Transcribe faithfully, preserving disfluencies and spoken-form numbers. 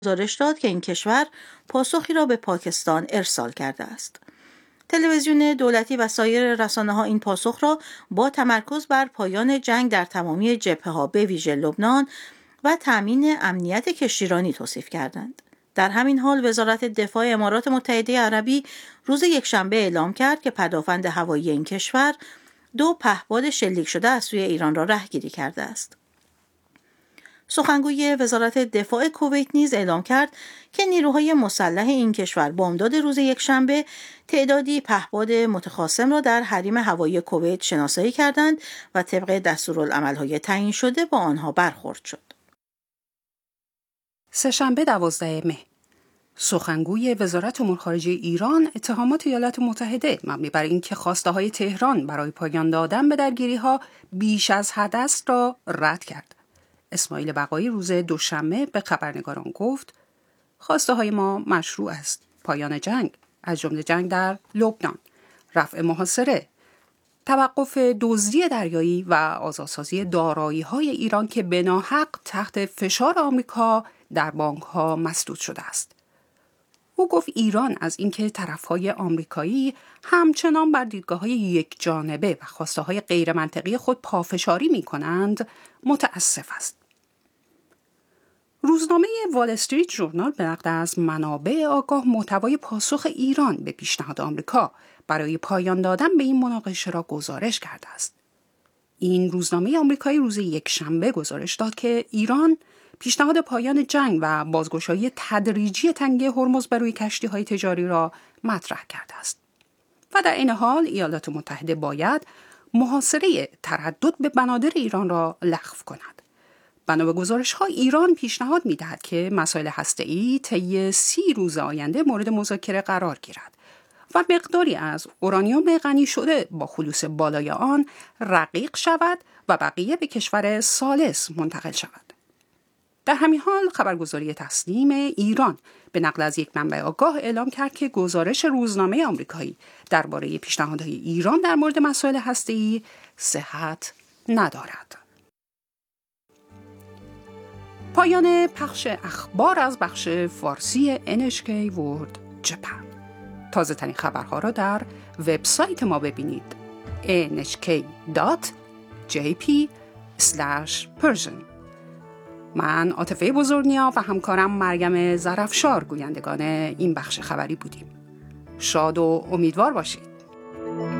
گزارش داد که این کشور پاسخی را به پاکستان ارسال کرده است. تلویزیون دولتی و سایر رسانه‌ها این پاسخ را با تمرکز بر پایان جنگ در تمامی جبهه‌ها به ویژه لبنان و تأمین امنیت کشتیرانی توصیف کردند. در همین حال وزارت دفاع امارات متحده عربی روز یکشنبه اعلام کرد که پدافند هوایی این کشور دو پهپاد شلیک شده از سوی ایران را رهگیری کرده است. سخنگوی وزارت دفاع کویت نیز اعلام کرد که نیروهای مسلح این کشور بامداد روز یکشنبه تعدادی پهپاد متخاصم را در حریم هوایی کویت شناسایی کردند و طبق دستورالعمل‌های تعیین شده با آنها برخورد شد. سه‌شنبه دوازدهم مه سخنگوی وزارت امور خارجه ایران اتهامات ایالات متحده مبنی بر اینکه خواسته‌های تهران برای پایان دادن به درگیری‌ها بیش از حد است را رد کرد. اسماعیل بقایی روز دوشنبه به خبرنگاران گفت خواسته‌های ما مشروع است: پایان جنگ، از جمله جنگ در لبنان، رفع محاصره، توقف دزدی دریایی و آزادسازی دارایی‌های ایران که به ناحق تحت فشار آمریکا در بانک‌ها مسدود شده است. او گفت ایران از اینکه طرف‌های آمریکایی همچنان بر دیدگاه‌های یک جانبه و خواسته‌های غیر منطقی خود پافشاری می‌کنند متأسف است. روزنامه وال استریت ژورنال به نقل از منابع آگاه محتوای پاسخ ایران به پیشنهاد آمریکا برای پایان دادن به این مناقشه را گزارش کرده است. این روزنامه آمریکایی روز یکشنبه گزارش داد که ایران پیشنهاد پایان جنگ و بازگشایی تدریجی تنگه هرمز بر روی کشتی‌های تجاری را مطرح کرده است. و در این حال ایالات متحده باید محاصره تردد به بنادر ایران را لغو کند. بنا به گزارش‌ها ایران پیشنهاد می‌دهد که مسائل هسته‌ای طی سی روز آینده مورد مذاکره قرار گیرد و مقداری از اورانیوم غنی شده با خلوص بالای آن رقیق شود و بقیه به کشور ثالث منتقل شود. در همین حال خبرگزاری تسنیم ایران به نقل از یک منبع آگاه اعلام کرد که گزارش روزنامه آمریکایی درباره پیشنهادهای ایران در مورد مسائل هسته‌ای صحت ندارد. پایان پخش اخبار از بخش فارسی ان اچ کی World Japan. تازه ترین خبرها را در وبسایت ما ببینید ان اچ کی دات جی پی اسلش پرژن. من عاطفه بزرگنیا و همکارم مریم ظرفشار گویندگان این بخش خبری بودیم. شاد و امیدوار باشید.